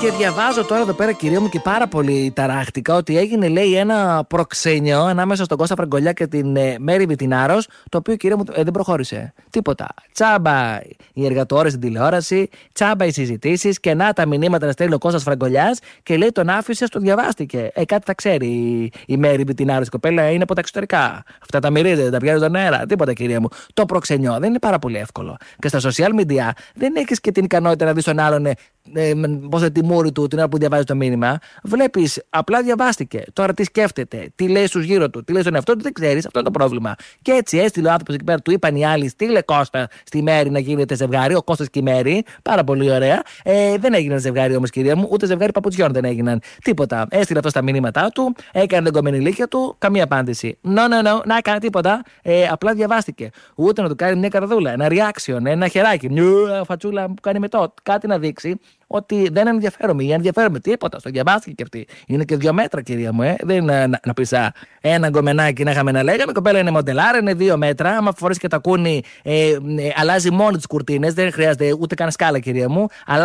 Και διαβάζω τώρα εδώ πέρα, κυρία μου, και πάρα πολύ ταράχτηκα ότι έγινε, λέει, ένα προξένιο ανάμεσα στον Κώστα Φραγκολιά και την Μέρη Βιτινάρος, το οποίο, κυρία μου, δεν προχώρησε. Τίποτα. Τσάμπα οι εργατόρες στην τηλεόραση, τσάμπα οι συζητήσεις, και να τα μηνύματα να στέλνει ο Κώστας Φραγκολιάς και λέει τον άφησε, το διαβάστηκε. Κάτι θα ξέρει η Μέρη Βιτινάρος, η κοπέλα είναι από τα εξωτερικά. Αυτά τα μυρίζετε, τα πιάνει στον αέρα. Τίποτα, κυρία μου. Το προξενιό δεν είναι πάρα πολύ εύκολο. Και στα social media δεν έχεις και την ικανότητα να δεις τον άλλον. Πώς είναι τη μούρη του την ώρα που διαβάζει το μήνυμα. Βλέπεις, απλά διαβάστηκε. Τώρα τι σκέφτεται, τι λέει στους γύρω του, τι λέει στον εαυτό του, δεν ξέρεις. Αυτό είναι το πρόβλημα. Και έτσι έστειλε ο άνθρωπος εκεί πέρα, του είπαν οι άλλοι, στείλε Κώστα στη Μέρη να γίνεται ζευγάρι. Ο Κώστας και η Μέρη. Πάρα πολύ ωραία. Δεν έγιναν ζευγάρι όμως, κυρία μου, ούτε ζευγάρι παπουτσιών δεν έγιναν. Τίποτα. Έστειλε αυτό στα μηνύματά του, έκανε την κομμενιλίκια του, καμία απάντηση. No, να κάνει τίποτα. Απλά διαβάστηκε. Ούτε να του κάνει μια καρδούλα, ένα reaction, ένα χεράκι, μια φατσούλα που κάνει μετό. Κάτι να δείξει ότι δεν ενδιαφέρομαι ή ενδιαφέρομαι. Τίποτα. Στο διαβάστηκε και αυτή. Είναι και 2 μέτρα, κυρία μου. Δεν είναι να πει ένα γκομενάκι να είχαμε να λέγαμε. Η κοπέλα είναι μοντελάρα, είναι 2 μέτρα. Άμα φορέσει και τα κούνη, αλλάζει μόνο τις κουρτίνες. Δεν χρειάζεται ούτε καν σκάλα, κυρία μου.